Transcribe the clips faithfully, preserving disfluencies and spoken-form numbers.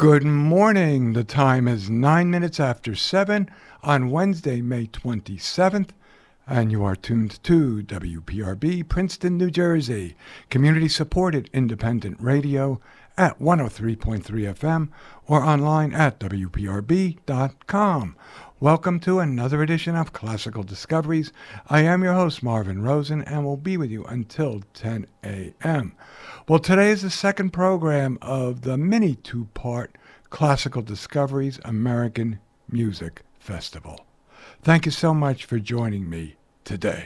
Good morning. The time is nine minutes after seven on Wednesday, May twenty-seventh, and you are tuned to W P R B, Princeton, New Jersey, community-supported independent radio at one oh three point three F M or online at W P R B dot com. Welcome to another edition of Classical Discoveries. I am your host, Marvin Rosen, and will be with you until ten a.m. Well, today is the second program of the mini two-part Classical Discoveries American Music Festival. Thank you so much for joining me today.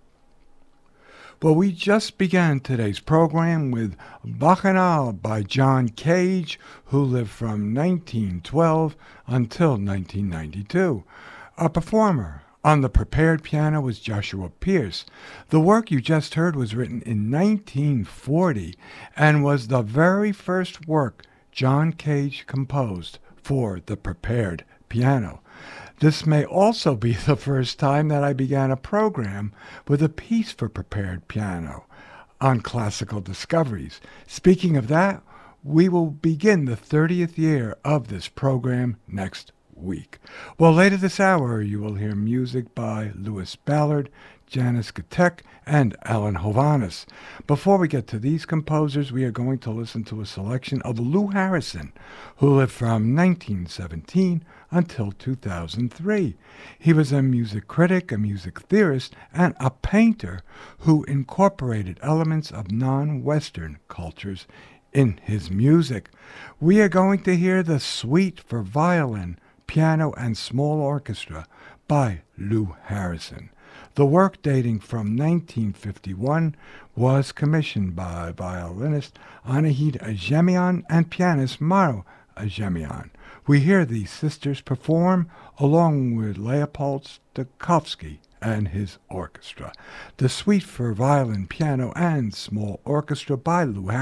Well, we just began today's program with Bacchanal by John Cage, who lived from nineteen twelve until nineteen ninety-two. Our performer on the prepared piano was Joshua Pierce. The work you just heard was written in nineteen forty and was the very first work John Cage composed for the prepared piano. This may also be the first time that I began a program with a piece for prepared piano on Classical Discoveries. Speaking of that, we will begin the thirtieth year of this program next week. Well, later this hour, you will hear music by Louis Ballard, Janis Gatek, and Alan Hovhaness. Before we get to these composers, we are going to listen to a selection of Lou Harrison, who lived from nineteen seventeen until two thousand three. He was a music critic, a music theorist, and a painter who incorporated elements of non-Western cultures in his music. We are going to hear the Suite for Violin, Piano, and Small Orchestra by Lou Harrison. The work, dating from nineteen fifty-one, was commissioned by violinist Anahit Ajemian and pianist Maro Ajemian. We hear these sisters perform along with Leopold Stokowski and his orchestra. The Suite for Violin, Piano, and Small Orchestra by Lou Harrison.